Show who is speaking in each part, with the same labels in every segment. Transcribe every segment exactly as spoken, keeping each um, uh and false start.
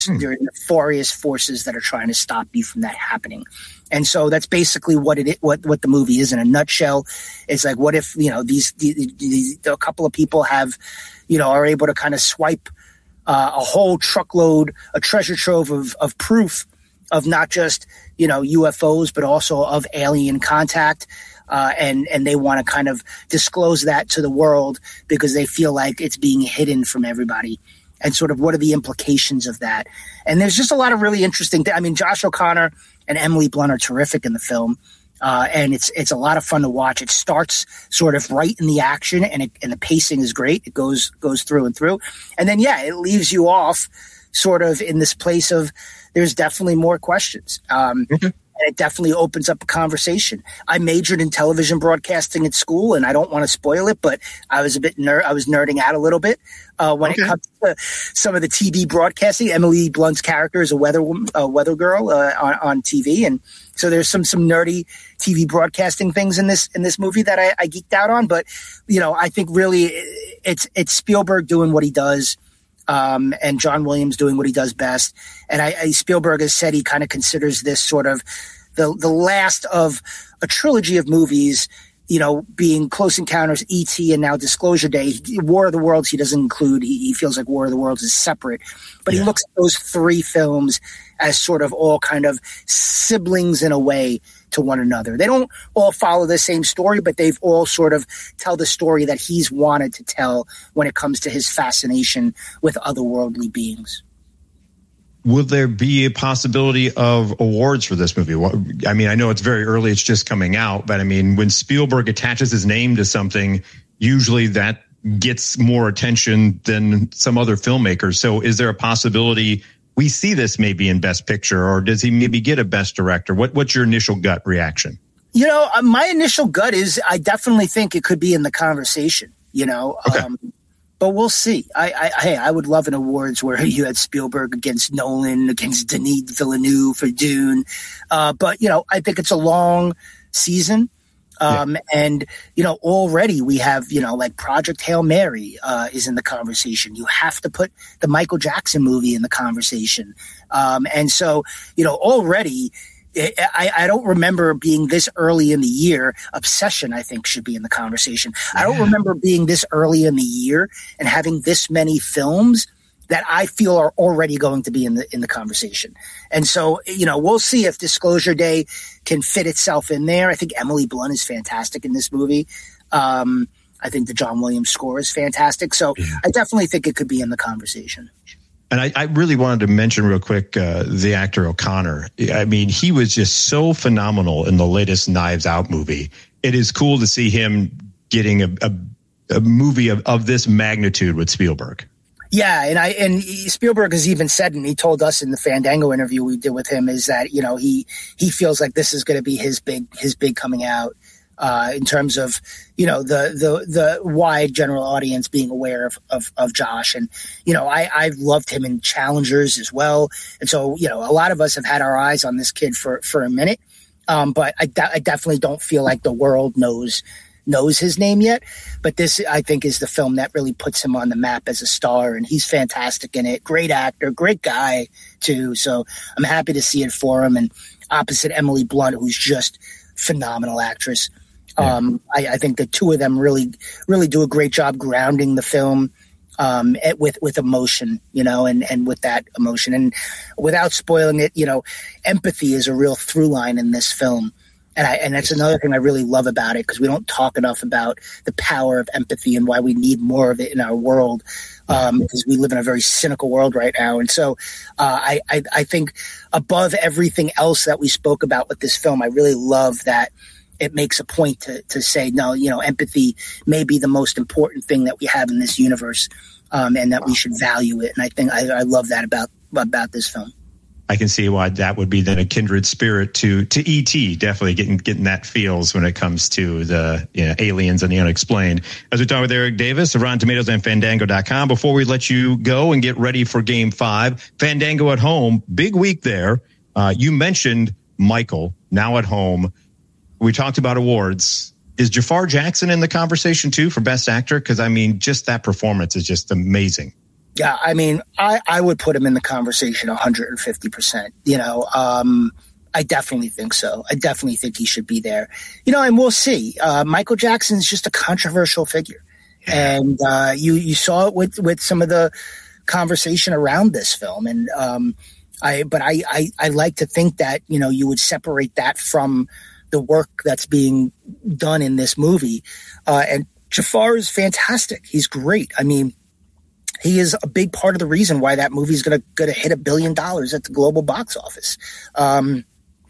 Speaker 1: Hmm. There are nefarious forces that are trying to stop you from that happening. And so that's basically what it what what the movie is in a nutshell. It's like, what if, you know, these, these, these a couple of people have, you know, are able to kind of swipe uh, a whole truckload, a treasure trove of, of proof of not just, you know, U F Os, but also of alien contact. Uh, and, and they want to kind of disclose that to the world because they feel like it's being hidden from everybody. And sort of what are the implications of that? And there's just a lot of really interesting things. I mean, Josh O'Connor and Emily Blunt are terrific in the film. Uh, and it's it's a lot of fun to watch. It starts sort of right in the action, and it, and the pacing is great. It goes goes through and through. And then, yeah, it leaves you off sort of in this place of there's definitely more questions. Um, mm-hmm. And it definitely opens up a conversation. I majored in television broadcasting at school, and I don't want to spoil it, but I was a bit nerd. I was nerding out a little bit uh, when okay. it comes to some of the T V broadcasting. Emily Blunt's character is a weather a weather girl uh, on, on T V, and so there's some some nerdy T V broadcasting things in this in this movie that I, I geeked out on. But you know, I think really it's it's Spielberg doing what he does. Um, and John Williams doing what he does best. And I, I Spielberg has said he kind of considers this sort of the the last of a trilogy of movies, you know, being Close Encounters, E T, and now Disclosure Day. War of the Worlds he doesn't include. He, he feels like War of the Worlds is separate. But yeah. he looks at those three films as sort of all kind of siblings in a way to one another. They don't all follow the same story, but they've all sort of tell the story that he's wanted to tell when it comes to his fascination with otherworldly beings.
Speaker 2: Will there be a possibility of awards for this movie? I mean, I know it's very early, it's just coming out, but I mean, when Spielberg attaches his name to something, usually that gets more attention than some other filmmakers. So is there a possibility we see this maybe in Best Picture, or does he maybe get a Best Director? What What's your initial gut reaction? You know, my initial gut is I definitely think it could be in the conversation, you know, okay. um, but we'll see. I, I, hey, I would love an awards where you had Spielberg against Nolan, against Denis Villeneuve for Dune. Uh, but, you know, I think it's a long season. Um, yeah. And, you know, already we have, you know, like Project Hail Mary uh, is in the conversation. You have to put the Michael Jackson movie in the conversation. Um, and so, you know, already I, I don't remember being this early in the year. Obsession, I think, should be in the conversation. Yeah. I don't remember being this early in the year and having this many films that I feel are already going to be in the in the conversation. And so, you know, we'll see if Disclosure Day can fit itself in there. I think Emily Blunt is fantastic in this movie. Um, I think the John Williams score is fantastic. So yeah. I definitely think it could be in the conversation. And I, I really wanted to mention real quick uh, the actor O'Connor. I mean, he was just so phenomenal in the latest Knives Out movie. It is cool to see him getting a, a, a movie of, of this magnitude with Spielberg. Yeah, and I and Spielberg has even said, and he told us in the Fandango interview we did with him, is that, you know, he he feels like this is going to be his big his big coming out uh, in terms of, you know, the the the wide general audience being aware of of, of Josh. And, you know, I I've loved him in Challengers as well, and so, you know, a lot of us have had our eyes on this kid for for a minute, um, but I I definitely don't feel like the world knows. knows his name yet, but this I think is the film that really puts him on the map as a star, and he's fantastic in it. Great actor, great guy too. So I'm happy to see it for him. And opposite Emily Blunt, who's just phenomenal actress. Yeah. Um, I, I think the two of them really, really do a great job grounding the film um, with with emotion, you know, and and with that emotion, and without spoiling it, you know, empathy is a real through line in this film. And I, and that's another thing I really love about it, because we don't talk enough about the power of empathy and why we need more of it in our world, um, because we live in a very cynical world right now. And so uh, I, I, I think above everything else that we spoke about with this film, I really love that it makes a point to, to say, no, you know, empathy may be the most important thing that we have in this universe, um, and that we should value it. And I think I, I love that about about this film. I can see why that would be then a kindred spirit to to E T, definitely getting getting that feels when it comes to the, you know, aliens and the unexplained. As we talk with Eric Davis of Rotten Tomatoes and Fandango dot com, before we let you go and get ready for Game Five, Fandango at home, big week there. Uh, you mentioned Michael, now at home. We talked about awards. Is Jafar Jackson in the conversation too for Best Actor? Because I mean, just that performance is just amazing.
Speaker 1: Yeah, I mean, I, I would put him in the conversation one hundred fifty percent. You know, um, I definitely think so. I definitely think he should be there. You know, and we'll see. Uh, Michael Jackson's just a controversial figure. Yeah. And uh, you, you saw it with, with some of the conversation around this film. And um, I, but I, I, I like to think that, you know, you would separate that from the work that's being done in this movie. Uh, and Jafar is fantastic. He's great. I mean, he is a big part of the reason why that movie is going to going to hit a billion dollars at the global box office. Um,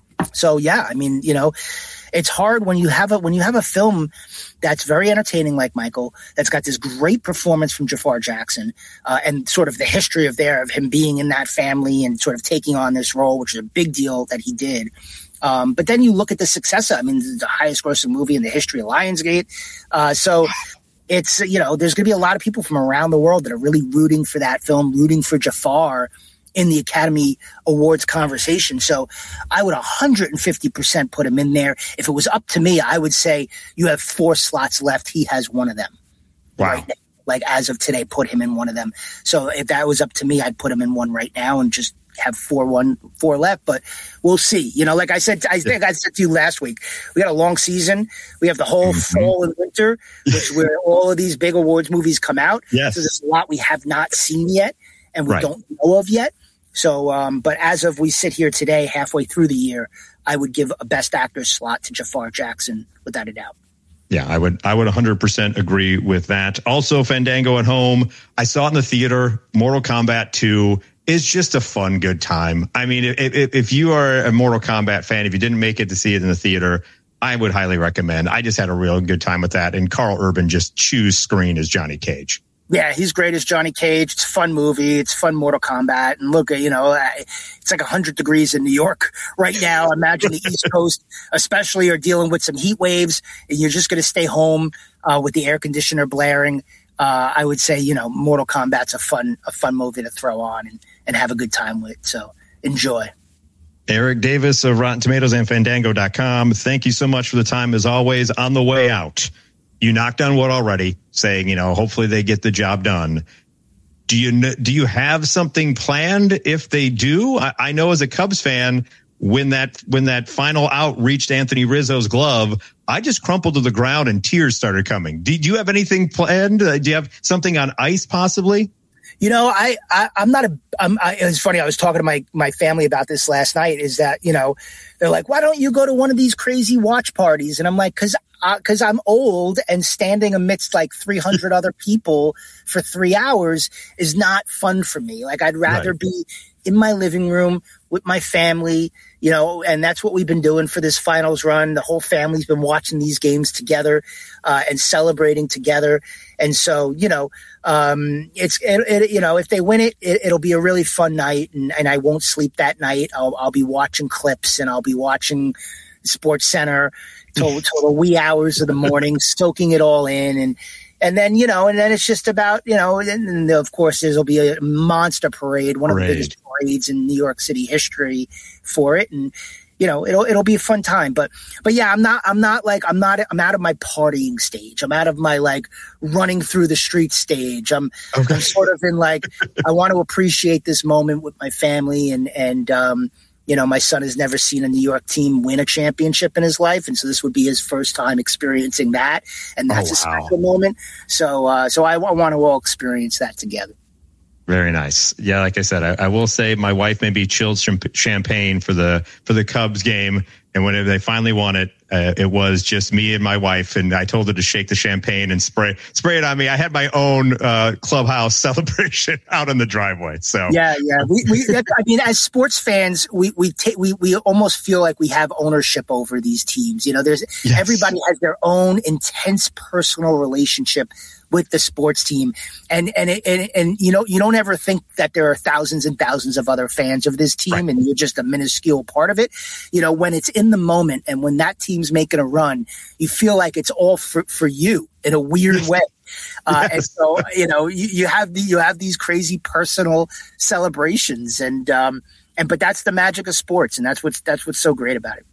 Speaker 1: so yeah, I mean, you know, it's hard when you have a when you have a film that's very entertaining like Michael, that's got this great performance from Jafar Jackson, uh, and sort of the history of there of him being in that family and sort of taking on this role, which is a big deal that he did. Um, but then you look at the success. I mean, the highest grossing movie in the history of Lionsgate. Uh, so. It's, you know, there's going to be a lot of people from around the world that are really rooting for that film, rooting for Jafar in the Academy Awards conversation. So I would one hundred fifty percent put him in there. If it was up to me, I would say you have four slots left. He has one of them.
Speaker 2: Wow.
Speaker 1: Right now. Like as of today, put him in one of them. So if that was up to me, I'd put him in one right now and just have four one four left, but we'll see. You know, like I said, I think I said to you last week, we got a long season. We have the whole mm-hmm. fall and winter, which where all of these big awards movies come out.
Speaker 2: Yes.
Speaker 1: So there's a lot we have not seen yet and we
Speaker 2: right.
Speaker 1: don't know of yet. So, um, but as of we sit here today, halfway through the year, I would give a Best Actor slot to Jafar Jackson without a doubt.
Speaker 2: Yeah, I would I would one hundred percent agree with that. Also, Fandango at home, I saw it in the theater, Mortal Kombat two. It's just a fun, good time. I mean, if, if, if you are a Mortal Kombat fan, if you didn't make it to see it in the theater, I would highly recommend. I just had a real good time with that. And Carl Urban just chews screen as Johnny Cage.
Speaker 1: Yeah, he's great as Johnny Cage. It's a fun movie. It's fun Mortal Kombat. And look, you know, it's like one hundred degrees in New York right now. Imagine the East Coast, especially, are dealing with some heat waves, and you're just going to stay home uh, with the air conditioner blaring. Uh, I would say, you know, Mortal Kombat's a fun, a fun movie to throw on and, and have a good time with. So enjoy.
Speaker 2: Eric Davis of Rotten Tomatoes and Fandango dot com. Thank you so much for the time as always. On the way out, you knocked on wood already, saying, you know, hopefully they get the job done. Do you do you have something planned if they do? I, I know as a Cubs fan, when that when that final out reached Anthony Rizzo's glove, I just crumpled to the ground and tears started coming. Do, do you have anything planned? Uh, do you have something on ice possibly?
Speaker 1: You know, I, I I'm not a. I'm, I, it's funny. I was talking to my my family about this last night. Is that, you know, they're like, why don't you go to one of these crazy watch parties? And I'm like, because because I'm old and standing amidst like three hundred other people for three hours is not fun for me. Like I'd rather right. be in my living room with my family, you know, and that's what we've been doing for this finals run. The whole family's been watching these games together uh, and celebrating together. And so, you know, um, it's, it, it, you know, if they win it, it, it'll be a really fun night, and, and I won't sleep that night. I'll, I'll be watching clips and I'll be watching Sports Center till, till the wee hours of the morning, soaking it all in. And, And then, you know, and then it's just about, you know, and, and of course there'll be a monster parade, one
Speaker 2: parade.
Speaker 1: of the biggest parades in New York City history for it. And, you know, it'll, it'll be a fun time. But, but yeah, I'm not, I'm not like, I'm not, I'm out of my partying stage. I'm out of my like running through the street stage. I'm, okay. I'm sort of in like, I want to appreciate this moment with my family, and, and, um, you know, my son has never seen a New York team win a championship in his life, and so this would be his first time experiencing that, and that's oh, wow. a special moment. So, uh, so I, I want to all experience that together.
Speaker 2: Very nice. Yeah, like I said, I, I will say my wife maybe chilled some champagne for the for the Cubs game, and when they finally won it, uh, it was just me and my wife, and I told her to shake the champagne and spray spray it on me. I had my own uh, clubhouse celebration out in the driveway. So
Speaker 1: yeah, yeah. We, we I mean, as sports fans, we we take we we almost feel like we have ownership over these teams. You know, there's yes. everybody has their own intense personal relationship with the sports team. And, and, it, and, and, you know, you don't ever think that there are thousands and thousands of other fans of this team, right. and you're just a minuscule part of it. You know, when it's in the moment and when that team's making a run, you feel like it's all for, for you in a weird way. Uh, yes. And so, you know, you, you have the, you have these crazy personal celebrations, and, um, and, but that's the magic of sports, and that's what's, that's what's so great about it.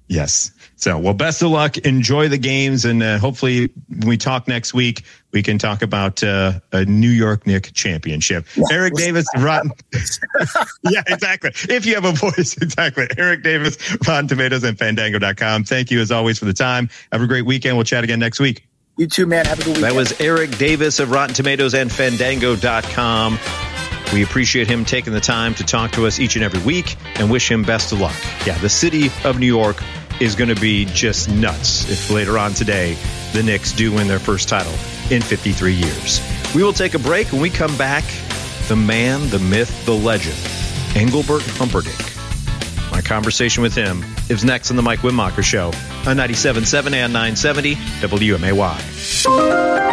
Speaker 2: Yes. So, well, best of luck. Enjoy the games. And uh, hopefully when we talk next week, we can talk about uh, a New York Knicks championship. Yeah. Eric Davis, Rotten. Yeah, exactly. If you have a voice, exactly. Eric Davis, Rotten Tomatoes and Fandango dot com. Thank you as always for the time. Have a great weekend. We'll chat again next week.
Speaker 1: You too, man. Have a good weekend.
Speaker 3: That was Eric Davis of Rotten Tomatoes and Fandango dot com. We appreciate him taking the time to talk to us each and every week and wish him best of luck. Yeah, the city of New York is going to be just nuts if later on today the Knicks do win their first title in fifty-three years. We will take a break. When we come back, the man, the myth, the legend, Engelbert Humperdinck. My conversation with him is next on the Mike Wimacher Show on ninety-seven point seven and nine seventy W M A Y.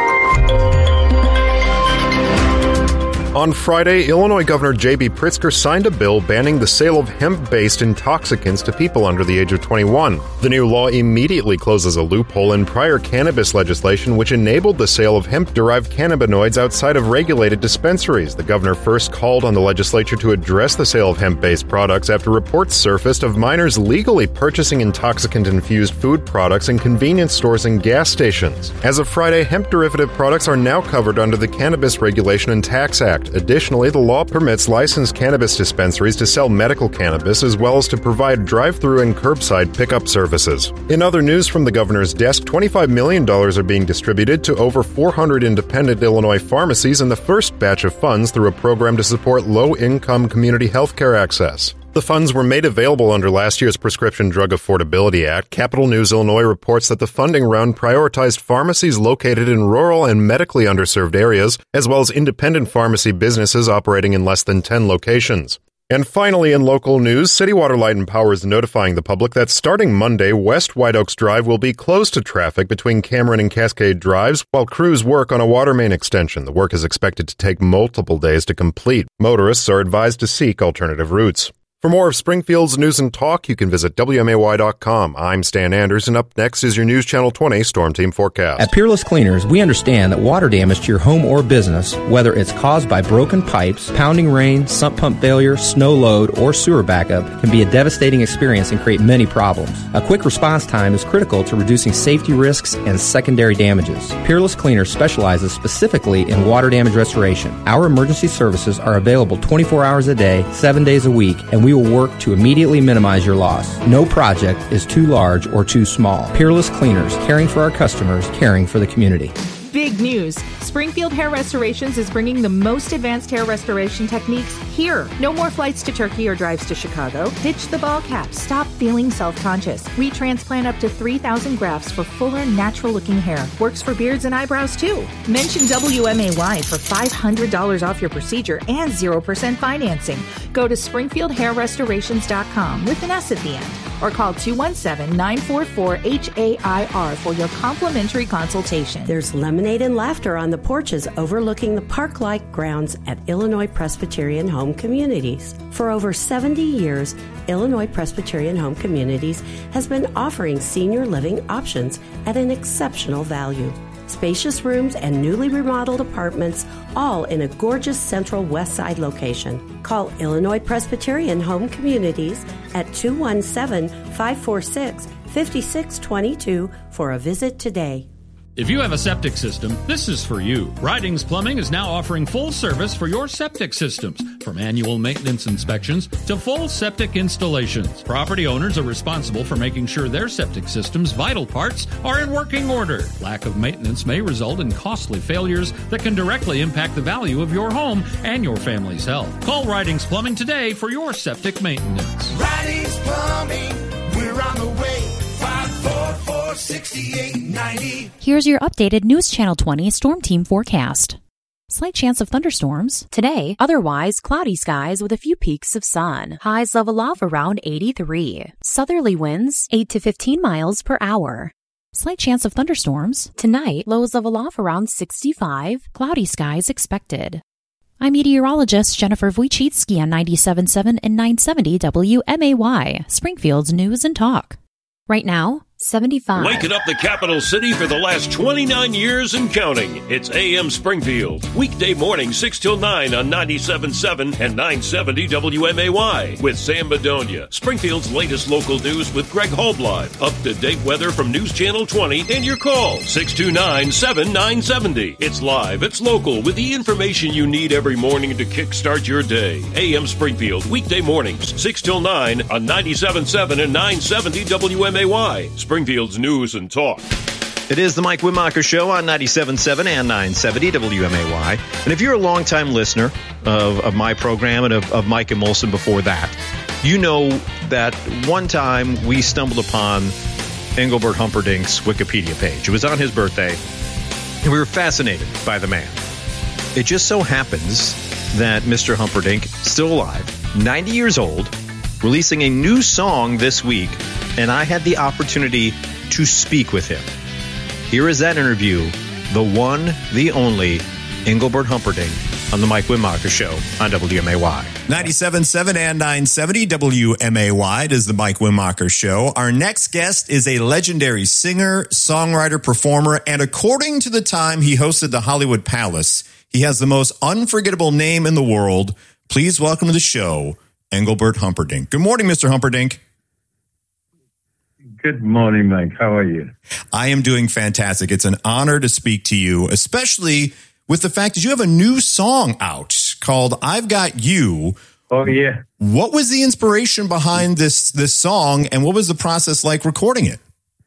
Speaker 4: On Friday, Illinois Governor J B. Pritzker signed a bill banning the sale of hemp-based intoxicants to people under the age of twenty-one. The new law immediately closes a loophole in prior cannabis legislation which enabled the sale of hemp-derived cannabinoids outside of regulated dispensaries. The governor first called on the legislature to address the sale of hemp-based products after reports surfaced of minors legally purchasing intoxicant-infused food products in convenience stores and gas stations. As of Friday, hemp-derivative products are now covered under the Cannabis Regulation and Tax Act. Additionally, the law permits licensed cannabis dispensaries to sell medical cannabis as well as to provide drive-through and curbside pickup services. In other news from the governor's desk, twenty-five million dollars are being distributed to over four hundred independent Illinois pharmacies in the first batch of funds through a program to support low-income community health care access. The funds were made available under last year's Prescription Drug Affordability Act. Capital News Illinois reports that the funding round prioritized pharmacies located in rural and medically underserved areas, as well as independent pharmacy businesses operating in less than ten locations. And finally, in local news, City Water, Light and Power is notifying the public that starting Monday, West White Oaks Drive will be closed to traffic between Cameron and Cascade Drives while crews work on a water main extension. The work is expected to take multiple days to complete. Motorists are advised to seek alternative routes. For more of Springfield's news and talk, you can visit W M A Y dot com. I'm Stan Anders, and up next is your News Channel twenty Storm Team Forecast.
Speaker 5: At Peerless Cleaners, we understand that water damage to your home or business, whether it's caused by broken pipes, pounding rain, sump pump failure, snow load, or sewer backup, can be a devastating experience and create many problems. A quick response time is critical to reducing safety risks and secondary damages. Peerless Cleaners specializes specifically in water damage restoration. Our emergency services are available twenty-four hours a day, seven days a week, and we will work to immediately minimize your loss. No project is too large or too small. Peerless Cleaners, caring for our customers, caring for the community.
Speaker 6: Big news. Springfield Hair Restorations is bringing the most advanced hair restoration techniques here. No more flights to Turkey or drives to Chicago. Ditch the ball cap. Stop feeling self-conscious. We transplant up to three thousand grafts for fuller, natural-looking hair. Works for beards and eyebrows, too. Mention W M A Y for five hundred dollars off your procedure and zero percent financing. Go to springfield hair restorations dot com with an S at the end. Or call two one seven, nine four four, H A I R for your complimentary consultation.
Speaker 7: There's lemonade and laughter on the porches overlooking the park-like grounds at Illinois Presbyterian Home Communities. For over seventy years, Illinois Presbyterian Home Communities has been offering senior living options at an exceptional value. Spacious rooms and newly remodeled apartments, all in a gorgeous central west side location. Call Illinois Presbyterian Home Communities at two one seven, five four six, five six two two for a visit today.
Speaker 8: If you have a septic system, this is for you. Ridings Plumbing is now offering full service for your septic systems, from annual maintenance inspections to full septic installations. Property owners are responsible for making sure their septic system's vital parts are in working order. Lack of maintenance may result in costly failures that can directly impact the value of your home and your family's health. Call Ridings Plumbing today for your septic maintenance.
Speaker 9: Ridings Plumbing, we're on the way. five four four, six eight nine zero.
Speaker 10: Here's your updated News Channel twenty Storm Team forecast. Slight chance of thunderstorms. Today, otherwise cloudy skies with a few peaks of sun. Highs level off around eighty-three. Southerly winds eight to fifteen miles per hour. Slight chance of thunderstorms. Tonight, lows level off around sixty-five. Cloudy skies expected. I'm meteorologist Jennifer Wojcicki on ninety-seven point seven and nine seventy W M A Y, Springfield's News and Talk. Right now, seventy-five.
Speaker 11: Waking up the capital city for the last twenty-nine years and counting. It's A M Springfield. Weekday morning, six till nine on ninety-seven point seven and nine seventy W M A Y. With Sam Bedonia. Springfield's latest local news with Greg Holbline. Up-to-date weather from News Channel twenty and your call, six two nine, seven nine seven zero. It's live, it's local, with the information you need every morning to kickstart your day. A M Springfield. Weekday mornings, six till nine on ninety-seven point seven and nine seventy W M A Y. Springfield's News and Talk.
Speaker 3: It is the Mike Wimacher Show on ninety-seven point seven and nine seventy W M A Y. And if you're a longtime listener of, of my program and of, of Mike and Molson before that, you know that one time we stumbled upon Engelbert Humperdinck's Wikipedia page. It was on his birthday, and we were fascinated by the man. It just so happens that Mister Humperdinck, still alive, ninety years old, releasing a new song this week, and I had the opportunity to speak with him. Here is that interview, the one, the only, Engelbert Humperdinck on the Mike Wimacher Show on W M A Y.
Speaker 12: ninety-seven point seven and nine seventy W M A Y. It is the Mike Wimacher Show. Our next guest is a legendary singer, songwriter, performer, and according to the time he hosted the Hollywood Palace, he has the most unforgettable name in the world. Please welcome to the show, Engelbert Humperdinck. Good morning, Mister Humperdinck.
Speaker 13: Good morning, Mike. How are you?
Speaker 12: I am doing fantastic. It's an honor to speak to you, especially with the fact that you have a new song out called I've Got You.
Speaker 13: Oh, yeah.
Speaker 12: What was the inspiration behind this this song, and what was the process like recording it?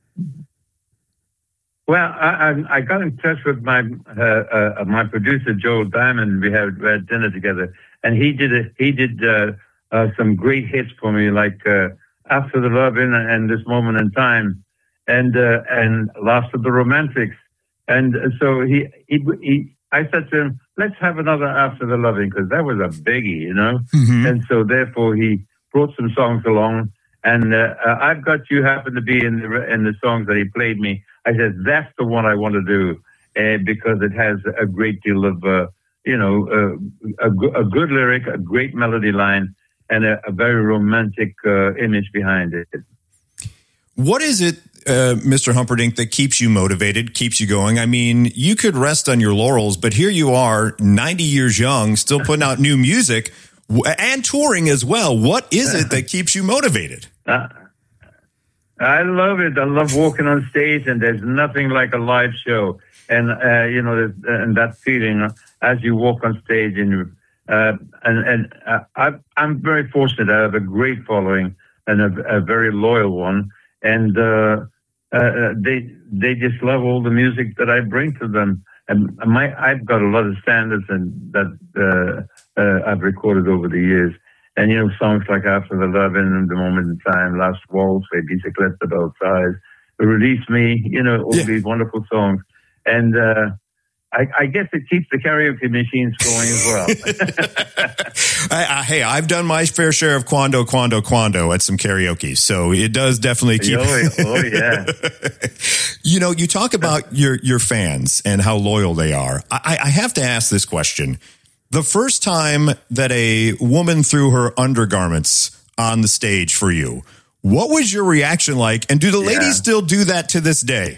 Speaker 13: Well, I, I, I got in touch with my uh, uh, my producer, Joel Diamond. We had, we had dinner together, and he did a, he did uh, uh, some great hits for me, like uh, After the Love and, and This Moment in Time, and uh, and Last of the Romantics. And so he, he, he, I said to him, let's have another After the Loving, because that was a biggie, you know? Mm-hmm. And so therefore he brought some songs along, and uh, uh, I've Got You happened to be in the, in the songs that he played me. I said, that's the one I want to do, uh, because it has a great deal of, uh, you know, uh, a, a good lyric, a great melody line, and a, a very romantic uh, image behind it.
Speaker 12: What is it, uh, Mister Humperdinck, that keeps you motivated, keeps you going? I mean, you could rest on your laurels, but here you are, ninety years young, still putting out new music and touring as well. What is it that keeps you motivated?
Speaker 13: Uh, I love it. I love walking on stage, and there's nothing like a live show. And, uh, you know, and that feeling as you walk on stage, and uh, and, and uh, I, I'm very fortunate. I have a great following and a, a very loyal one. And uh, uh, they they just love all the music that I bring to them. And my I've got a lot of standards and that uh, uh, I've recorded over the years. And, you know, songs like After the Love and The Moment in Time, Last Waltz, A Bicyclette About Size, Release Me, you know, all yeah. these wonderful songs. And uh, I, I guess it keeps the karaoke machines going as well.
Speaker 12: I, I, hey, I've done my fair share of Quando, Quando, Quando at some karaoke. So it does definitely keep.
Speaker 13: Oh, oh yeah.
Speaker 12: You know, you talk about your, your fans and how loyal they are. I, I have to ask this question. The first time that a woman threw her undergarments on the stage for you, what was your reaction like? And do the yeah. ladies still do that to this day?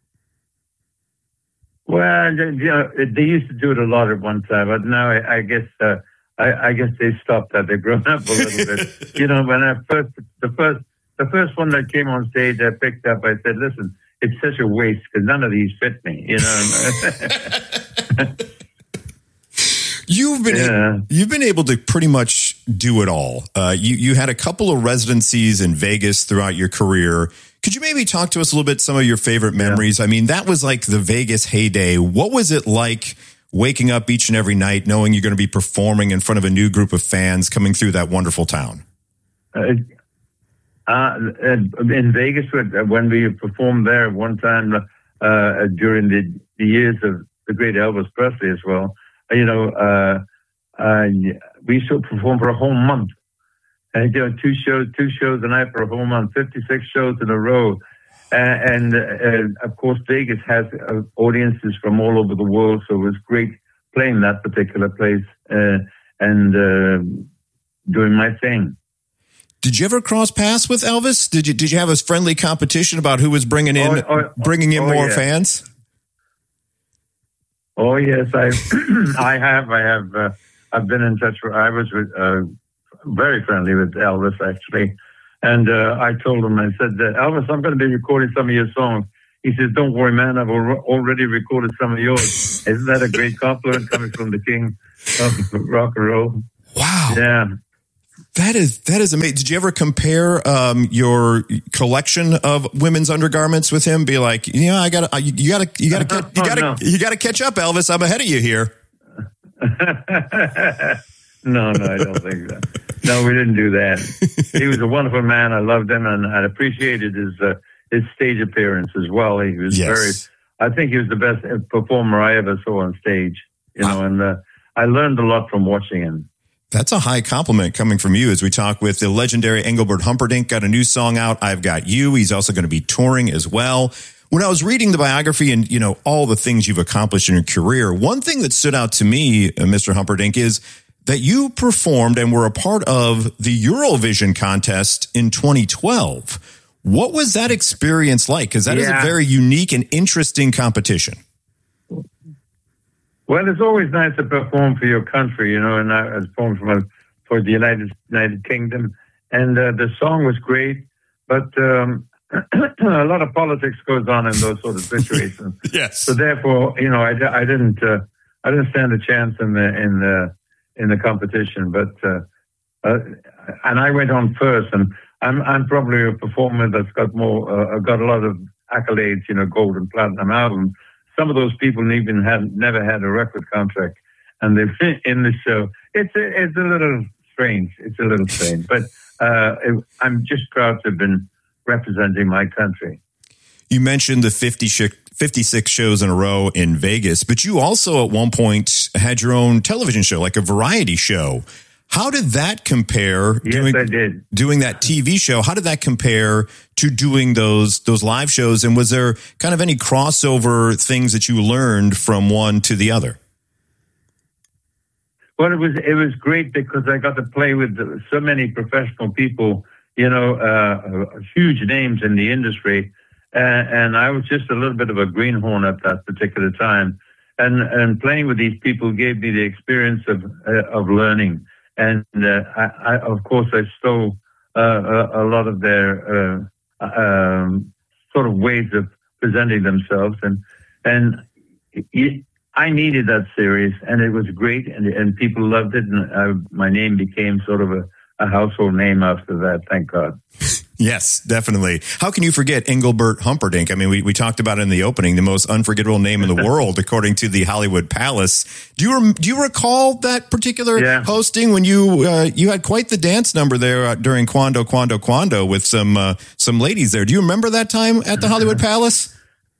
Speaker 13: Well, you know, they used to do it a lot at one time, but now I, I guess uh, I, I guess they stopped that. They've grown up a little bit. You know, when I first the first the first one that came on stage, I picked up. I said, "Listen, it's such a waste because none of these fit me." You know.
Speaker 12: You've been yeah. you've been able to pretty much do it all. Uh, you you had a couple of residencies in Vegas throughout your career. Could you maybe talk to us a little bit some of your favorite memories? Yeah. I mean, that was like the Vegas heyday. What was it like waking up each and every night knowing you're going to be performing in front of a new group of fans coming through that wonderful town?
Speaker 13: Uh, uh, in Vegas, when we performed there one time uh, during the, the years of the great Elvis Presley as well, you know, uh, uh, we used to perform for a whole month. And you know, two shows, two shows a night for a whole month, fifty-six shows in a row. Uh, and, uh, of course, Vegas has uh, audiences from all over the world, so it was great playing that particular place uh, and uh, doing my thing.
Speaker 12: Did you ever cross paths with Elvis? Did you did you have a friendly competition about who was bringing in oh, oh, bringing in oh, more yeah. fans?
Speaker 13: Oh yes, I I have I have uh, I've been in touch. With, I was with, uh, very friendly with Elvis actually, and uh, I told him, I said, Elvis, I'm going to be recording some of your songs. He says, don't worry, man, I've already recorded some of yours. Isn't that a great compliment coming from the king of rock and roll?
Speaker 12: Wow.
Speaker 13: Yeah.
Speaker 12: That is that is amazing. Did you ever compare um, your collection of women's undergarments with him? Be like, you know, I got to, you got to, you got to, you got to, oh, no. you got to catch up, Elvis. I'm ahead of you here.
Speaker 13: no, no, I don't think so. No, we didn't do that. He was a wonderful man. I loved him, and I appreciated his uh, his stage appearance as well. He was yes. very. I think he was the best performer I ever saw on stage. You wow. know, and uh, I learned a lot from watching him.
Speaker 12: That's a high compliment coming from you as we talk with the legendary Engelbert Humperdinck. Got a new song out, I've Got You. He's also going to be touring as well. When I was reading the biography and, you know, all the things you've accomplished in your career, one thing that stood out to me, uh, Mister Humperdinck, is that you performed and were a part of the Eurovision contest in twenty twelve. What was that experience like? Because that yeah. is a very unique and interesting competition.
Speaker 13: Well, it's always nice to perform for your country, you know, and I performed for, for the United United Kingdom, and uh, the song was great, but um, a lot of politics goes on in those sort of situations.
Speaker 12: Yes.
Speaker 13: So therefore, you know, I, I didn't uh, I didn't stand a chance in the in the in the competition, but uh, uh, and I went on first, and I'm I'm probably a performer that's got more uh, got a lot of accolades, you know, gold and platinum albums. Some of those people even had never had a record contract, and they've been in the show. It's a, it's a little strange. It's a little strange, but uh, it, I'm just proud to have been representing my country.
Speaker 12: You mentioned the fifty, fifty-six shows in a row in Vegas, but you also at one point had your own television show, like a variety show. How did that compare?
Speaker 13: Yes,
Speaker 12: doing,
Speaker 13: I did.
Speaker 12: Doing that T V show, how did that compare to doing those those live shows? And was there kind of any crossover things that you learned from one to the other?
Speaker 13: Well, it was it was great because I got to play with so many professional people, you know, uh, huge names in the industry, uh, and I was just a little bit of a greenhorn at that particular time, and and playing with these people gave me the experience of uh, of learning. And uh, I, I, of course, I stole uh, a, a lot of their uh, um, sort of ways of presenting themselves, and and it, I needed that series, and it was great, and, and people loved it, and I, my name became sort of a, a household name after that. Thank God.
Speaker 12: Yes, definitely. How can you forget Engelbert Humperdinck? I mean, we, we talked about it in the opening, the most unforgettable name in the world, according to the Hollywood Palace. Do you do you recall that particular yeah. hosting when you uh, you had quite the dance number there uh, during Quando, Quando, Quando with some uh, some ladies there? Do you remember that time at the Hollywood Palace?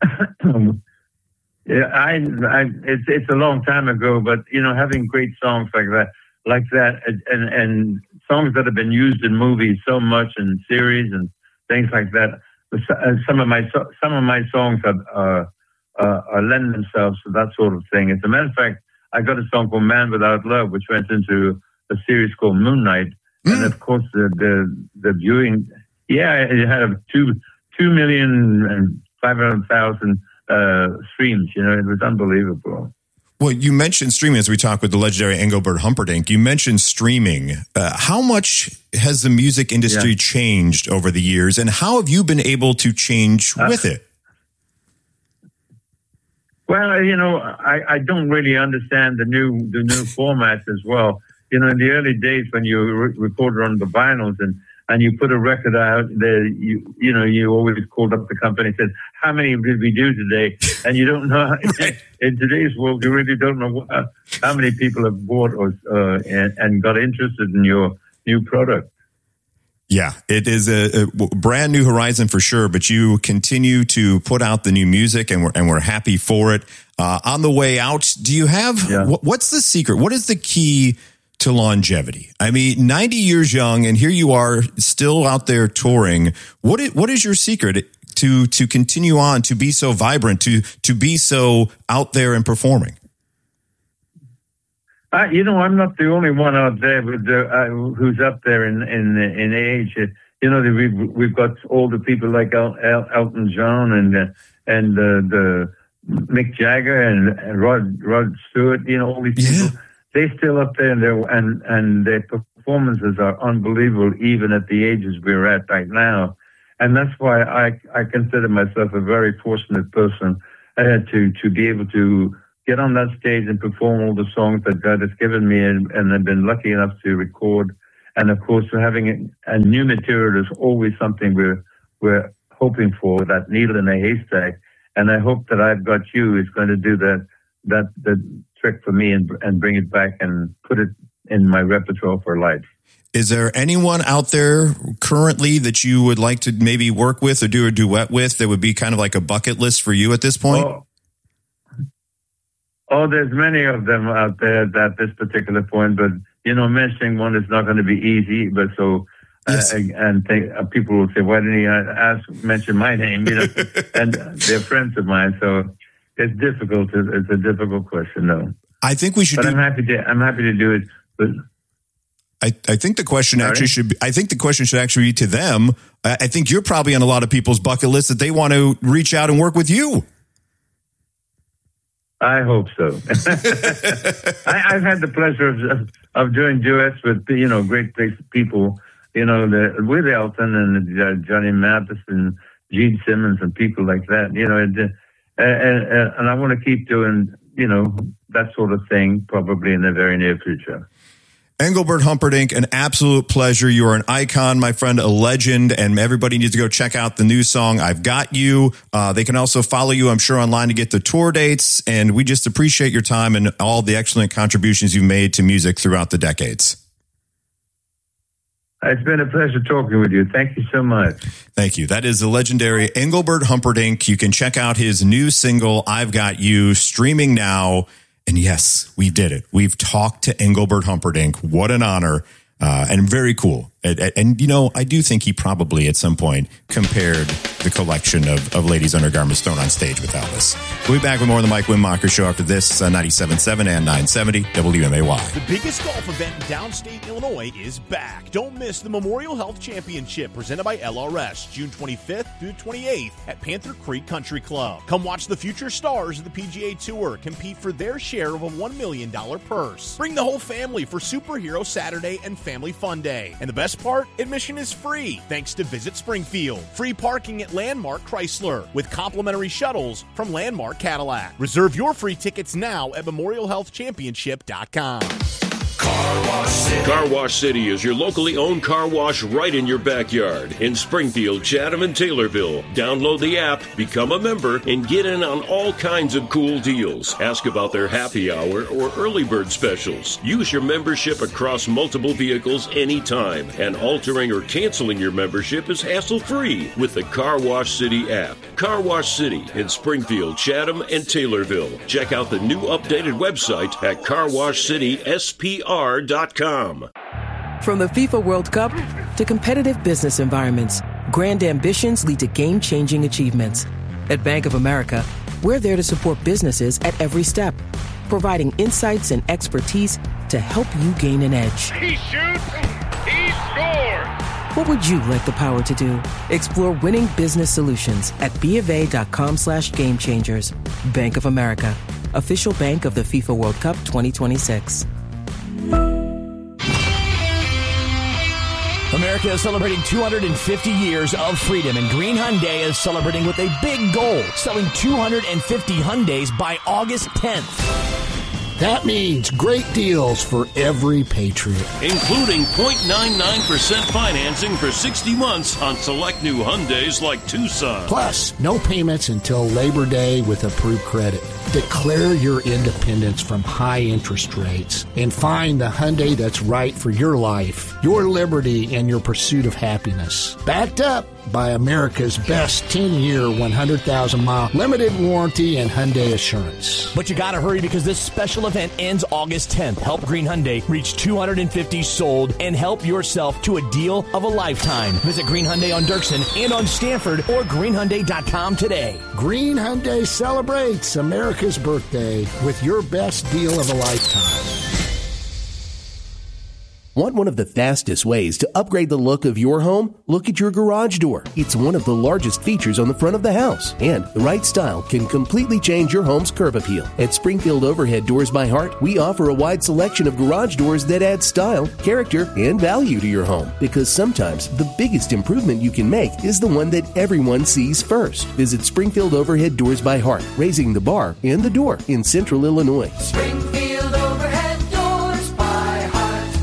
Speaker 13: yeah, I, I it's it's a long time ago, but you know, having great songs like that, like that, and and. and songs that have been used in movies so much and series and things like that. Some of my some of my songs are, uh, uh, are lend themselves to that sort of thing. As a matter of fact, I got a song called "Man Without Love," which went into a series called Moon Knight, mm. and of course the, the the viewing. Yeah, it had two two million and five hundred thousand uh, streams. You know, it was unbelievable.
Speaker 12: Well, you mentioned streaming as we talk with the legendary Engelbert Humperdinck. You mentioned streaming. Uh, how much has the music industry yeah. changed over the years, and how have you been able to change uh, with it?
Speaker 13: Well, you know, I, I don't really understand the new the new formats as well. You know, in the early days when you re- recorded on the vinyls and and you put a record out there, you you know, you always called up the company and said, how many did we do today? And you don't know, in today's world, you really don't know uh, how many people have bought or uh, and, and got interested in your new product.
Speaker 12: Yeah, it is a, a brand new horizon for sure, but you continue to put out the new music and we're, and we're happy for it. Uh, on the way out, do you have, yeah. what, what's the secret? What is the key to longevity? I mean, ninety years young, and here you are still out there touring. What is, what is your secret to to continue on, to be so vibrant, to to be so out there and performing?
Speaker 13: I, you know, I'm not the only one out there with the, uh, who's up there in in in age. You know, we've we've got older people like El, El, Elton John and uh, and uh, the Mick Jagger and, and Rod Rod Stewart. You know, all these
Speaker 12: yeah.
Speaker 13: people. They still up there, and their and and their performances are unbelievable, even at the ages we're at right now. And that's why I I consider myself a very fortunate person uh, to to be able to get on that stage and perform all the songs that God has given me, and, and I've been lucky enough to record. And of course, having a, a new material is always something we're we're hoping for, that needle in a haystack. And I hope that I've Got You is going to do that that the trick for me and and bring it back and put it in my repertoire for life.
Speaker 12: Is there anyone out there currently that you would like to maybe work with or do a duet with that would be kind of like a bucket list for you at this point?
Speaker 13: Oh, oh there's many of them out there at this particular point, but, you know, mentioning one is not going to be easy. But so, yes. uh, and think, uh, people will say, why didn't he ask, mention my name? You know, and they're friends of mine. So it's difficult. It's a difficult question, though.
Speaker 12: I think we should.
Speaker 13: But
Speaker 12: do-
Speaker 13: I'm happy to. I'm happy to do it. But
Speaker 12: I, I think the question
Speaker 13: Sorry?
Speaker 12: actually should be, I think the question should actually be to them. I, I think you're probably on a lot of people's bucket list that they want to reach out and work with you.
Speaker 13: I hope so. I, I've had the pleasure of, of doing duets with, you know, great people, you know, the, with Elton and uh, Johnny Mathis and Gene Simmons and people like that, you know, and, uh, and, and I want to keep doing, you know, that sort of thing probably in the very near future.
Speaker 12: Engelbert Humperdinck, an absolute pleasure. You are an icon, my friend, a legend, and everybody needs to go check out the new song, I've Got You. Uh, they can also follow you, I'm sure, online to get the tour dates, and we just appreciate your time and all the excellent contributions you've made to music throughout the decades.
Speaker 13: It's been a pleasure talking with you. Thank you so much.
Speaker 12: Thank you. That is the legendary Engelbert Humperdinck. You can check out his new single, I've Got You, streaming now. And yes, we did it. We've talked to Engelbert Humperdinck. What an honor. Uh, and very cool. And, and, you know, I do think he probably at some point compared the collection of, of ladies' undergarments thrown on stage with Elvis. We'll be back with more of the Mike Windmacher Show after this on ninety-seven point seven and nine seventy W M A Y.
Speaker 14: The biggest golf event in downstate Illinois is back. Don't miss the Memorial Health Championship presented by L R S, June twenty-fifth through twenty-eighth at Panther Creek Country Club. Come watch the future stars of the P G A Tour compete for their share of a one million dollars purse. Bring the whole family for Superhero Saturday and Family Fun Day. And the best part, admission is free thanks to Visit Springfield. Free parking at Landmark Chrysler with complimentary shuttles from Landmark Cadillac. Reserve your free tickets now at memorial health championship dot com.
Speaker 11: Car Wash City. Car Wash City is your locally owned car wash right in your backyard in Springfield, Chatham, and Taylorville. Download the app, become a member, and get in on all kinds of cool deals. Ask about their happy hour or early bird specials. Use your membership across multiple vehicles anytime, and altering or canceling your membership is hassle-free with the Car Wash City app. Car Wash City in Springfield, Chatham, and Taylorville. Check out the new updated website at car wash city S P R dot com.
Speaker 15: From the FIFA World Cup to competitive business environments, grand ambitions lead to game-changing achievements. At Bank of America, we're there to support businesses at every step, providing insights and expertise to help you gain an edge.
Speaker 9: He shoots, he scores.
Speaker 15: What would you like the power to do? Explore winning business solutions at BofA.com slash game changers. Bank of America, official bank of the FIFA World Cup twenty twenty-six.
Speaker 16: America is celebrating two hundred fifty years of freedom, and Green Hyundai is celebrating with a big goal, selling two hundred fifty Hyundais by August tenth.
Speaker 17: That means great deals for every Patriot.
Speaker 11: Including zero point nine nine percent financing for sixty months on select new Hyundais like Tucson.
Speaker 17: Plus, no payments until Labor Day with approved credit. Declare your independence from high interest rates and find the Hyundai that's right for your life, your liberty, and your pursuit of happiness. Backed up by America's best ten-year, one hundred thousand mile limited warranty and Hyundai Assurance.
Speaker 16: But you gotta hurry because this special event ends August tenth. Help Green Hyundai reach two hundred fifty sold and help yourself to a deal of a lifetime. Visit Green Hyundai on Dirksen and on Stanford or green hyundai dot com today.
Speaker 17: Green Hyundai celebrates America's birthday with your best deal of a lifetime.
Speaker 18: Want one of the fastest ways to upgrade the look of your home? Look at your garage door. It's one of the largest features on the front of the house, and the right style can completely change your home's curb appeal. At Springfield Overhead Doors by Heart, we offer a wide selection of garage doors that add style, character, and value to your home. Because sometimes the biggest improvement you can make is the one that everyone sees first. Visit Springfield Overhead Doors by Heart, raising the bar and the door in Central Illinois.
Speaker 9: Springfield Overhead Doors by Heart.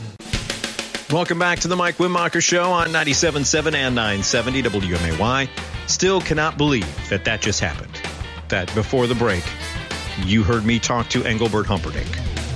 Speaker 3: Welcome back to the Mike Wimmacher Show on ninety-seven point seven and nine seventy W M A Y. Still cannot believe that that just happened. That before the break, you heard me talk to Engelbert Humperdinck.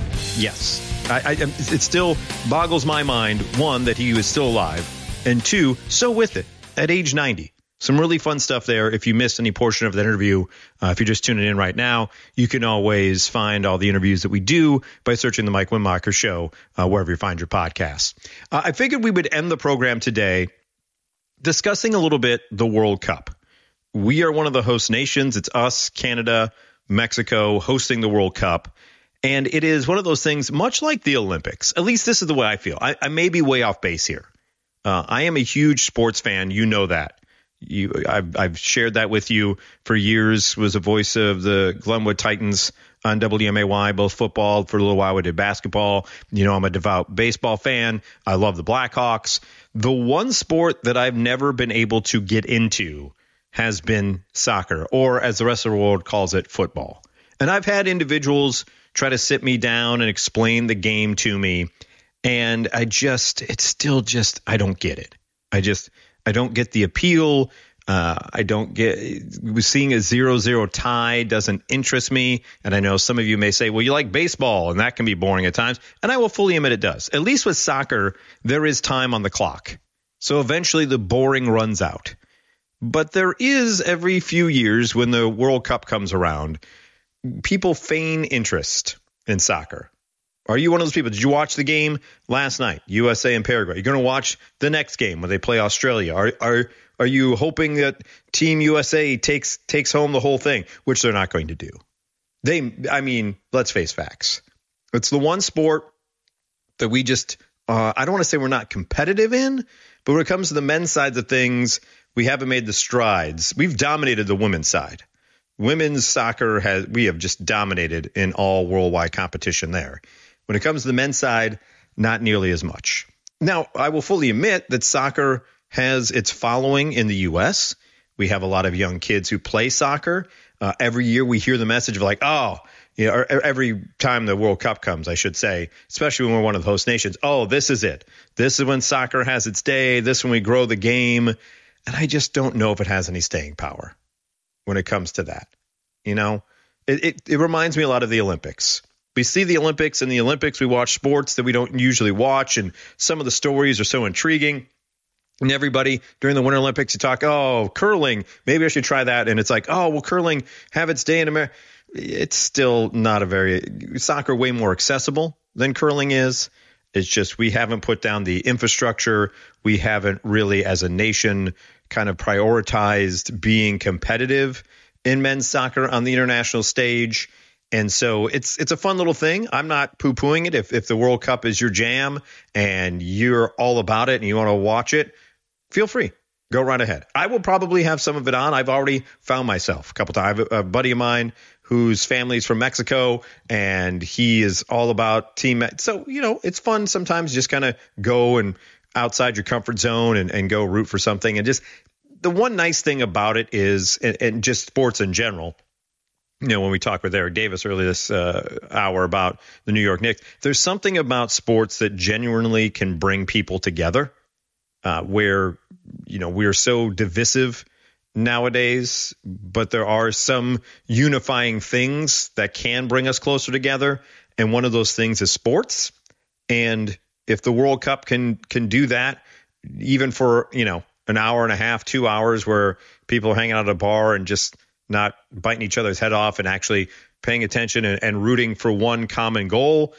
Speaker 3: Yes, I, I, it still boggles my mind, one, that he was still alive, and two, so with it, at age ninety. Some really fun stuff there. If you missed any portion of that interview, uh, if you're just tuning in right now, you can always find all the interviews that we do by searching the Mike Wimmacher Show uh, wherever you find your podcasts. Uh, I figured we would end the program today discussing a little bit the World Cup. We are one of the host nations. It's us, Canada, Mexico, hosting the World Cup. And it is one of those things, much like the Olympics. At least this is the way I feel. I, I may be way off base here. Uh, I am a huge sports fan. You know that. You, I've, I've shared that with you for years. Was a voice of the Glenwood Titans on W M A Y, both football. For a little while, we did basketball. You know, I'm a devout baseball fan. I love the Blackhawks. The one sport that I've never been able to get into has been soccer, or as the rest of the world calls it, football. And I've had individuals try to sit me down and explain the game to me. And I just, it's still just, I don't get it. I just, I don't get the appeal. Uh, I don't get, seeing a zero zero tie doesn't interest me. And I know some of you may say, well, you like baseball, and that can be boring at times. And I will fully admit it does. At least with soccer, there is time on the clock. So eventually the boring runs out. But there is, every few years when the World Cup comes around, people feign interest in soccer. Are you one of those people? Did you watch the game last night, U S A and Paraguay? You're going to watch the next game when they play Australia. Are are are you hoping that Team U S A takes takes home the whole thing, which they're not going to do? They, I mean, let's face facts. It's the one sport that we just, uh, I don't want to say we're not competitive in, but when it comes to the men's sides of things, we haven't made the strides. We've dominated the women's side. Women's soccer has, we have just dominated in all worldwide competition there. When it comes to the men's side, not nearly as much. Now, I will fully admit that soccer has its following in the U S. We have a lot of young kids who play soccer. Uh, every year we hear the message of like, oh, you know, or every time the World Cup comes, I should say, especially when we're one of the host nations, oh, this is it. This is when soccer has its day. This is when we grow the game. And I just don't know if it has any staying power when it comes to that. You know, it, it, it reminds me a lot of the Olympics. We see the Olympics, and the Olympics, we watch sports that we don't usually watch, and some of the stories are so intriguing. And everybody, during the Winter Olympics, you talk, oh, curling, maybe I should try that. And it's like, oh, will curling have its day in America? It's still not a very, soccer way more accessible than curling is. It's just we haven't put down the infrastructure. We haven't really, as a nation, kind of prioritized being competitive in men's soccer on the international stage. And so it's it's a fun little thing. I'm not poo-pooing it. If if the World Cup is your jam and you're all about it and you want to watch it, feel free. Go right ahead. I will probably have some of it on. I've already found myself a couple times. I have a, a buddy of mine whose family's from Mexico, and he is all about team. So, you know, it's fun sometimes just kind of go and outside your comfort zone and, and go root for something. And just the one nice thing about it is, and, and just sports in general, you know, when we talked with Eric Davis earlier this uh, hour about the New York Knicks, there's something about sports that genuinely can bring people together uh, where, you know, we're so divisive nowadays, but there are some unifying things that can bring us closer together. And one of those things is sports. And if the World Cup can can do that, even for, you know, an hour and a half, two hours where people are hanging out at a bar and just not biting each other's head off and actually paying attention and, and rooting for one common goal,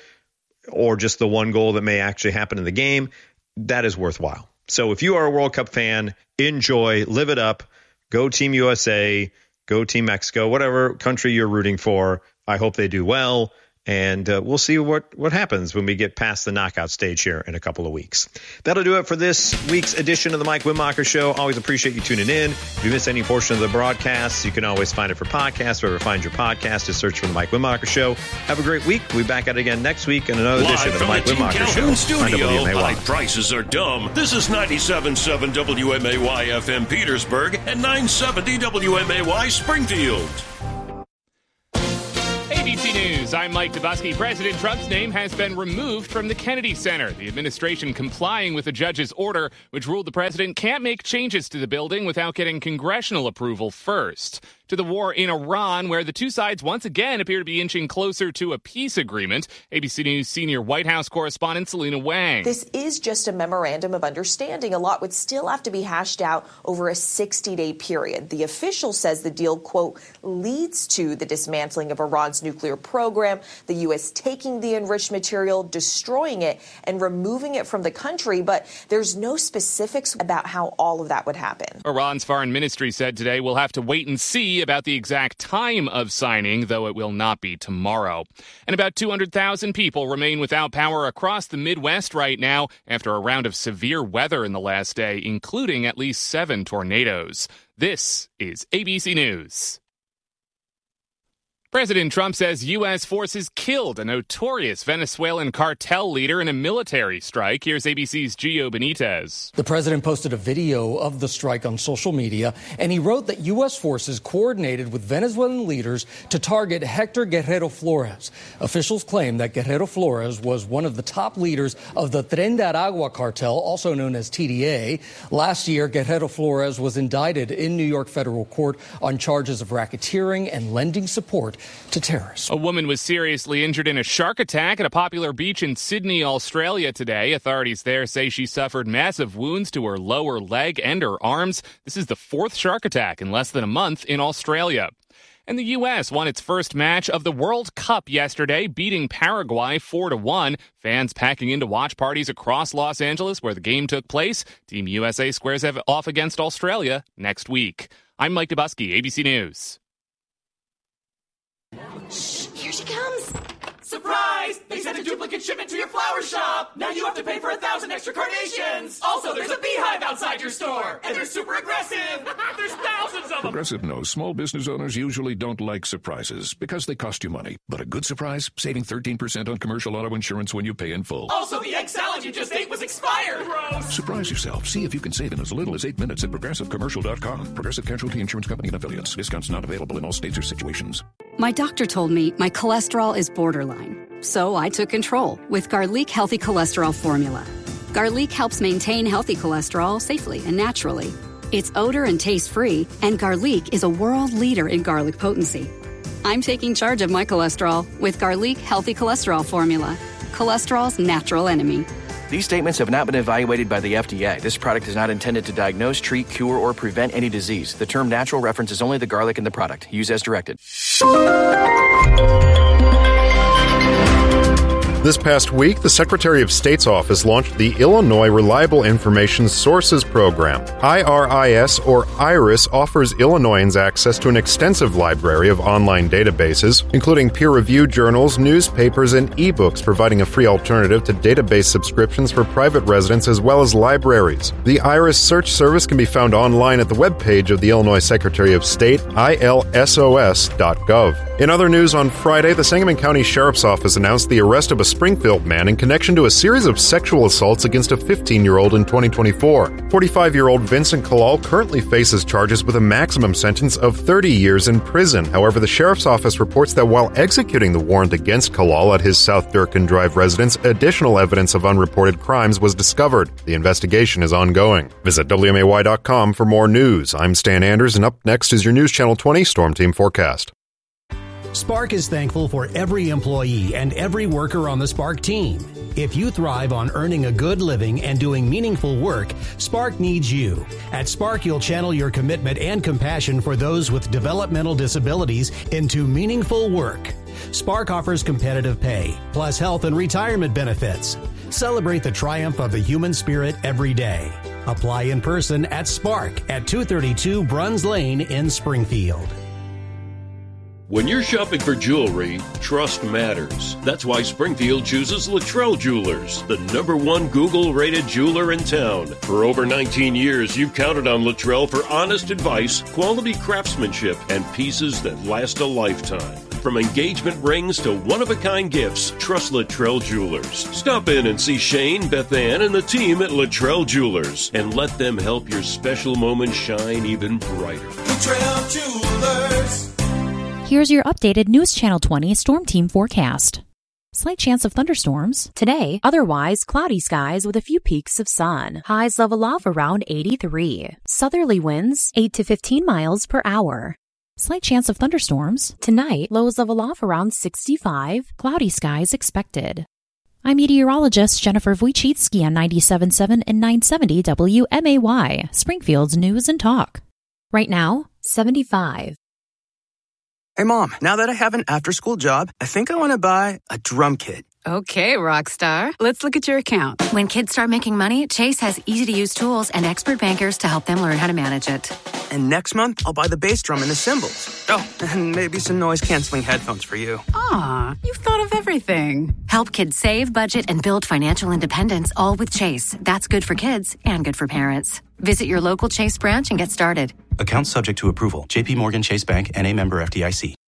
Speaker 3: or just the one goal that may actually happen in the game, that is worthwhile. So if you are a World Cup fan, enjoy, live it up, go Team U S A, go Team Mexico, whatever country you're rooting for. I hope they do well. And uh, we'll see what, what happens when we get past the knockout stage here in a couple of weeks. That'll do it for this week's edition of the Mike Wimacher Show. Always appreciate you tuning in. If you miss any portion of the broadcast, you can always find it for podcasts. Wherever you find your podcast, just search for the Mike Wimacher Show. Have a great week. We'll be back at it again next week in another
Speaker 11: Live
Speaker 3: edition of the Mike
Speaker 11: from
Speaker 3: Wimacher Show.
Speaker 11: Studio,
Speaker 3: on W M A Y.
Speaker 11: high prices are dumb. This is ninety-seven point seven W M A Y F M Petersburg and nine seventy W M A Y Springfield.
Speaker 19: A B C News, I'm Mike Dubusky. President Trump's name has been removed from the Kennedy Center. The administration complying with a judge's order, which ruled the president can't make changes to the building without getting congressional approval first. To the war in Iran, where the two sides once again appear to be inching closer to a peace agreement. A B C News senior White House correspondent Selena Wang.
Speaker 20: This is just a memorandum of understanding. A lot would still have to be hashed out over a sixty-day period. The official says the deal, quote, leads to the dismantling of Iran's nuclear program, the U S taking the enriched material, destroying it, and removing it from the country. But there's no specifics about how all of that would happen.
Speaker 19: Iran's foreign ministry said today we'll have to wait and see about the exact time of signing, though it will not be tomorrow. And about two hundred thousand people remain without power across the Midwest right now after a round of severe weather in the last day, including at least seven tornadoes. This is A B C News. President Trump says U S forces killed a notorious Venezuelan cartel leader in a military strike. Here's A B C's Gio Benitez.
Speaker 21: The president posted a video of the strike on social media, and he wrote that U S forces coordinated with Venezuelan leaders to target Hector Guerrero Flores. Officials claim that Guerrero Flores was one of the top leaders of the Tren de Aragua cartel, also known as T D A. Last year, Guerrero Flores was indicted in New York federal court on charges of racketeering and lending support to terrorists.
Speaker 19: A woman was seriously injured in a shark attack at a popular beach in Sydney, Australia today. Authorities there say she suffered massive wounds to her lower leg and her arms. This is the fourth shark attack in less than a month in Australia. And the U S won its first match of the World Cup yesterday, beating Paraguay four to one. Fans packing into watch parties across Los Angeles where the game took place. Team U S A squares off against Australia next week. I'm Mike Dubusky, A B C News.
Speaker 22: Shh, here she comes. Surprise! They sent a duplicate shipment to your flower shop. Now you have to pay for a thousand extra carnations. Also, there's a beehive outside your store, and they're super aggressive. There's thousands of them.
Speaker 23: Progressive knows small business owners usually don't like surprises because they cost you money. But a good surprise, saving thirteen percent on commercial auto insurance when you pay in full.
Speaker 22: Also, the egg salad you just ate was expired. Gross.
Speaker 23: Surprise yourself. See if you can save in as little as eight minutes at progressive commercial dot com. Progressive Casualty Insurance Company and affiliates. Discounts not available in all states or situations.
Speaker 24: My doctor told me my cholesterol is borderline, so I took control with Garlic Healthy Cholesterol Formula. Garlic helps maintain healthy cholesterol safely and naturally. It's odor and taste-free, and Garlic is a world leader in garlic potency. I'm taking charge of my cholesterol with Garlic Healthy Cholesterol Formula, cholesterol's natural enemy.
Speaker 25: These statements have not been evaluated by the F D A. This product is not intended to diagnose, treat, cure, or prevent any disease. The term natural references only the garlic in the product. Use as directed.
Speaker 4: This past week, the Secretary of State's office launched the Illinois Reliable Information Sources Program. I R I S, or IRIS, offers Illinoisans access to an extensive library of online databases, including peer-reviewed journals, newspapers, and ebooks, providing a free alternative to database subscriptions for private residents as well as libraries. The IRIS search service can be found online at the webpage of the Illinois Secretary of State, I L S O S dot gov. In other news, on Friday, the Sangamon County Sheriff's Office announced the arrest of a Springfield man in connection to a series of sexual assaults against a fifteen-year-old in twenty twenty-four. forty-five-year-old Vincent Kalal currently faces charges with a maximum sentence of thirty years in prison. However, the Sheriff's Office reports that while executing the warrant against Kalal at his South Durkin Drive residence, additional evidence of unreported crimes was discovered. The investigation is ongoing. Visit W M A Y dot com for more news. I'm Stan Anders, and up next is your News Channel twenty Storm Team Forecast.
Speaker 26: Spark is thankful for every employee and every worker on the Spark team. If you thrive on earning a good living and doing meaningful work, Spark needs you. At Spark, you'll channel your commitment and compassion for those with developmental disabilities into meaningful work. Spark offers competitive pay, plus health and retirement benefits. Celebrate the triumph of the human spirit every day. Apply in person at Spark at two thirty-two Bruns Lane in Springfield.
Speaker 11: When you're shopping for jewelry, trust matters. That's why Springfield chooses Luttrell Jewelers, the number one Google-rated jeweler in town. For over nineteen years, you've counted on Luttrell for honest advice, quality craftsmanship, and pieces that last a lifetime. From engagement rings to one-of-a-kind gifts, trust Luttrell Jewelers. Stop in and see Shane, Beth Ann, and the team at Luttrell Jewelers, and let them help your special moment shine even brighter.
Speaker 9: Luttrell Jewelers.
Speaker 10: Here's your updated News Channel twenty Storm Team forecast. Slight chance of thunderstorms. Today, otherwise cloudy skies with a few peaks of sun. Highs level off around eighty-three. Southerly winds eight to fifteen miles per hour. Slight chance of thunderstorms. Tonight, lows level off around sixty-five. Cloudy skies expected. I'm meteorologist Jennifer Wojcicki on ninety-seven point seven and nine seventy W M A Y, Springfield's News and Talk. Right now, seventy-five.
Speaker 1: Hey, Mom, now that I have an after-school job, I think I want to buy a drum kit.
Speaker 2: Okay, Rockstar. Let's look at your account. When kids start making money, Chase has easy-to-use tools and expert bankers to help them learn how to manage it.
Speaker 1: And next month, I'll buy the bass drum and the cymbals. Oh, and maybe some noise-canceling headphones for you.
Speaker 2: Aw, you've thought of everything. Help kids save, budget, and build financial independence, all with Chase. That's good for kids and good for parents. Visit your local Chase branch and get started.
Speaker 5: Account subject to approval. J P Morgan Chase Bank, N A member F D I C.